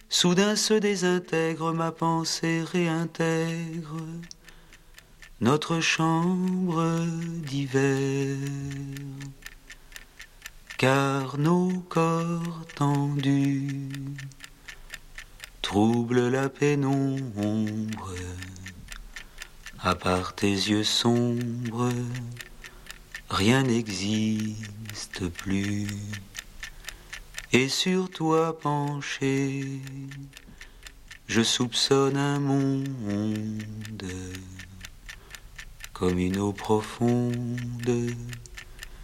Soudain se désintègre, ma pensée réintègre notre chambre d'hiver, car nos corps tendus troublent la pénombre. À part tes yeux sombres, rien n'existe plus. Et sur toi penché, je soupçonne un monde comme une eau profonde